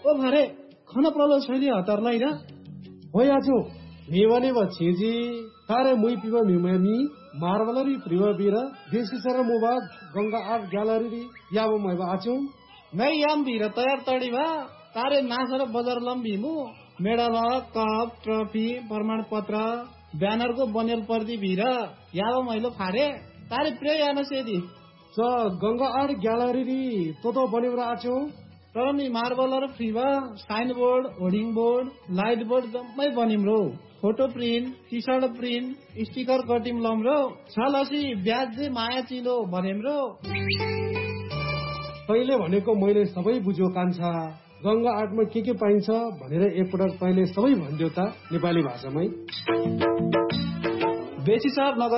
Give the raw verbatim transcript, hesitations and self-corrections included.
ओ भारे खन प्रलो छैली हतारलाई र हो याचो मेवाने व छेजी तारे मुई पिवा मिमामी मार्बलरी प्रिवा बिरा देशी सर मुबाग गंगा आर्ट ग्यालरी याबो मैबा आचो मै याम बिरा तयार तडी भा तारे नासर बजार लम्बी मु मेडल कप ट्रफी प्रमाण पत्र ब्यानर को बनेल पर्दी बिरा याबो मैलो फारे तारे प्रे याना सेदी च गंगा आर्ट ग्यालरी तो तो बनेबरा आचो तर नि मार्बलर फ्रीवा sign board hoarding board light board जम्मै बनिम रो photo print T short print sticker cutting lump रो छलसी ब्याज माया चिलो भनेम रो तैले भनेको मैले सबै बुझ्यो कान्छा गंगा आर्टमा के के पाइन्छ भनेर एकपटक तैले सबै भन्दियो त नेपाली भाषामै बेसी सर नगर